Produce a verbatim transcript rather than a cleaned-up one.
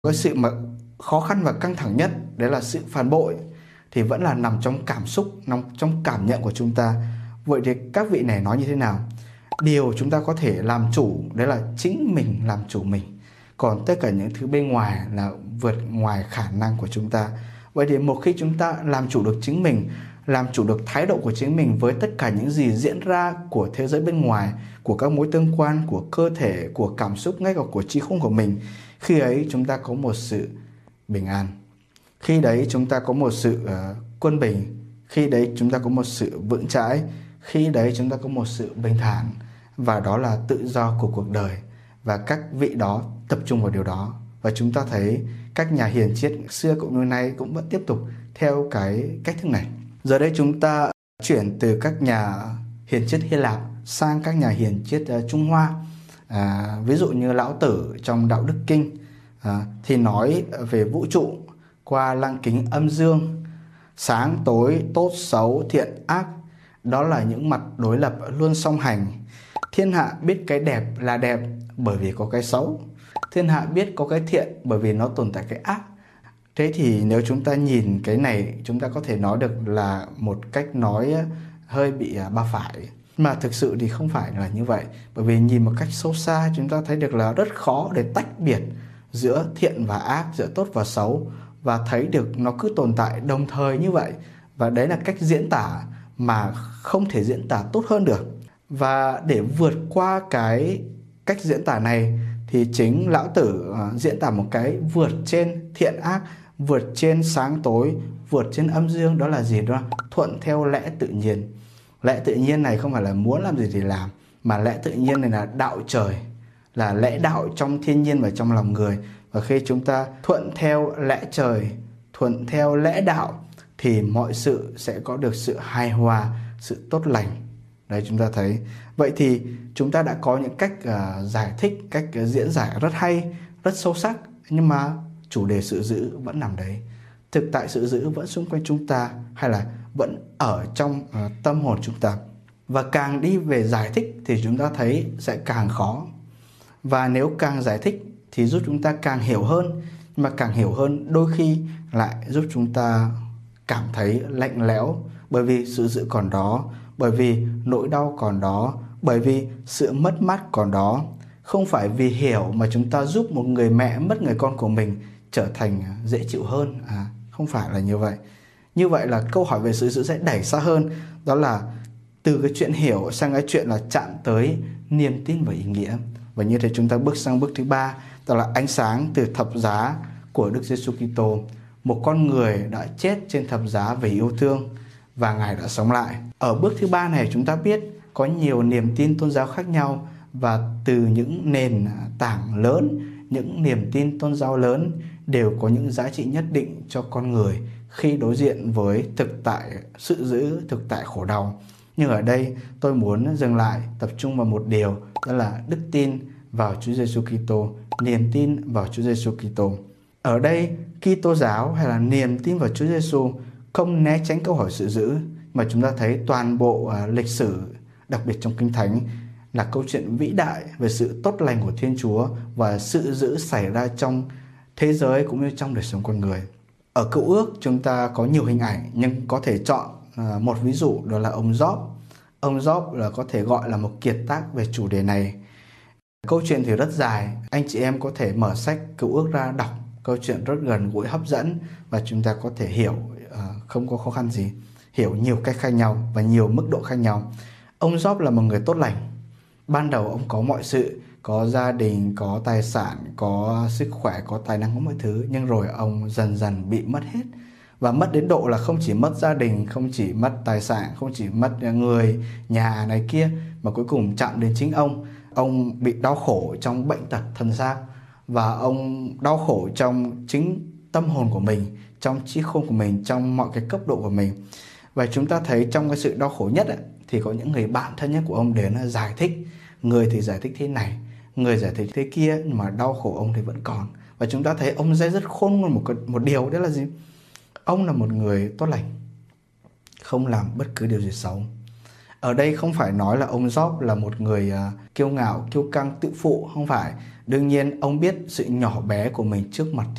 Cái sự mà khó khăn và căng thẳng nhất đấy là sự phản bội thì vẫn là nằm trong cảm xúc, nằm trong cảm nhận của chúng ta. Vậy thì các vị này nói như thế nào? Điều chúng ta có thể làm chủ đấy là chính mình làm chủ mình. Còn tất cả những thứ bên ngoài là vượt ngoài khả năng của chúng ta. Vậy thì một khi chúng ta làm chủ được chính mình, làm chủ được thái độ của chính mình với tất cả những gì diễn ra của thế giới bên ngoài, của các mối tương quan, của cơ thể, của cảm xúc, ngay cả của trí khôn của mình, khi ấy chúng ta có một sự bình an. Khi đấy chúng ta có một sự uh, quân bình. Khi đấy chúng ta có một sự vững chãi. Khi đấy chúng ta có một sự bình thản. Và đó là tự do của cuộc đời. Và các vị đó tập trung vào điều đó. Và chúng ta thấy các nhà hiền triết xưa cũng như nay cũng vẫn tiếp tục theo cái cách thức này. Giờ đây chúng ta chuyển từ các nhà hiền triết Hy Lạp sang các nhà hiền triết uh, Trung Hoa. À, ví dụ như Lão Tử trong Đạo Đức Kinh à, thì nói về vũ trụ qua lăng kính âm dương, sáng tối, tốt xấu, thiện ác, đó là những mặt đối lập luôn song hành. Thiên hạ biết cái đẹp là đẹp bởi vì có cái xấu, thiên hạ biết có cái thiện bởi vì nó tồn tại cái ác. Thế thì nếu chúng ta nhìn cái này, chúng ta có thể nói được là một cách nói hơi bị ba phải. Mà thực sự thì không phải là như vậy. Bởi vì nhìn một cách sâu xa chúng ta thấy được là rất khó để tách biệt giữa thiện và ác, giữa tốt và xấu, và thấy được nó cứ tồn tại đồng thời như vậy. Và đấy là cách diễn tả mà không thể diễn tả tốt hơn được. Và để vượt qua cái cách diễn tả này thì chính Lão Tử uh, diễn tả một cái vượt trên thiện ác, vượt trên sáng tối, vượt trên âm dương. Đó là gì? Đó là thuận theo lẽ tự nhiên. Lẽ tự nhiên này không phải là muốn làm gì thì làm, mà lẽ tự nhiên này là đạo trời, là lẽ đạo trong thiên nhiên và trong lòng người. Và khi chúng ta thuận theo lẽ trời, thuận theo lẽ đạo thì mọi sự sẽ có được sự hài hòa, sự tốt lành. Đấy, chúng ta thấy. Vậy thì chúng ta đã có những cách uh, giải thích, cách uh, diễn giải rất hay, rất sâu sắc. Nhưng mà chủ đề sự giữ vẫn nằm đấy. Thực tại sự giữ vẫn xung quanh chúng ta, hay là vẫn ở trong uh, tâm hồn chúng ta. Và càng đi về giải thích thì chúng ta thấy sẽ càng khó. Và nếu càng giải thích thì giúp chúng ta càng hiểu hơn. Nhưng mà càng hiểu hơn đôi khi lại giúp chúng ta cảm thấy lạnh lẽo. Bởi vì sự giữ còn đó, bởi vì nỗi đau còn đó, bởi vì sự mất mát còn đó. Không phải vì hiểu mà chúng ta giúp một người mẹ mất người con của mình trở thành dễ chịu hơn. À, không phải là như vậy. Như vậy là câu hỏi về sự giữ sẽ đẩy xa hơn. Đó là từ cái chuyện hiểu sang cái chuyện là chạm tới niềm tin và ý nghĩa. Và như thế chúng ta bước sang bước thứ ba, đó là ánh sáng từ thập giá của Đức Giêsu Kitô. Một con người đã chết trên thập giá vì yêu thương và Ngài đã sống lại. Ở bước thứ ba này chúng ta biết có nhiều niềm tin tôn giáo khác nhau, và từ những nền tảng lớn, những niềm tin tôn giáo lớn đều có những giá trị nhất định cho con người khi đối diện với thực tại sự giữ, thực tại khổ đau. Nhưng ở đây tôi muốn dừng lại tập trung vào một điều, đó là đức tin vào Chúa Giêsu Kitô, niềm tin vào Chúa Giêsu Kitô. Ở đây Kitô giáo hay là niềm tin vào Chúa Giêsu không né tránh câu hỏi sự giữ, mà chúng ta thấy toàn bộ uh, lịch sử, đặc biệt trong Kinh Thánh, là câu chuyện vĩ đại về sự tốt lành của Thiên Chúa và sự giữ xảy ra trong thế giới cũng như trong đời sống con người. Ở Cựu Ước chúng ta có nhiều hình ảnh, nhưng có thể chọn uh, một ví dụ, đó là ông Gióp. Ông Gióp là có thể gọi là một kiệt tác về chủ đề này. Câu chuyện thì rất dài, anh chị em có thể mở sách Cựu Ước ra đọc. Câu chuyện rất gần gũi, hấp dẫn, và chúng ta có thể hiểu uh, không có khó khăn gì, hiểu nhiều cách khác nhau và nhiều mức độ khác nhau. Ông Gióp là một người tốt lành. Ban đầu ông có mọi sự, có gia đình, có tài sản, có sức khỏe, có tài năng, có mọi thứ. Nhưng rồi ông dần dần bị mất hết. Và mất đến độ là không chỉ mất gia đình, không chỉ mất tài sản, không chỉ mất người, nhà này kia, mà cuối cùng chạm đến chính ông. Ông bị đau khổ trong bệnh tật thân xác, và ông đau khổ trong chính tâm hồn của mình, trong trí khôn của mình, trong mọi cái cấp độ của mình. Và chúng ta thấy trong cái sự đau khổ nhất ấy, thì có những người bạn thân nhất của ông đến giải thích. Người thì giải thích thế này, người giải thích thế kia, nhưng mà đau khổ ông thì vẫn còn. Và chúng ta thấy ông dây rất khôn một, một điều, đó là gì? Ông là một người tốt lành, không làm bất cứ điều gì xấu. Ở đây không phải nói là ông Job là một người uh, kiêu ngạo, kiêu căng, tự phụ, không phải. Đương nhiên ông biết sự nhỏ bé của mình trước mặt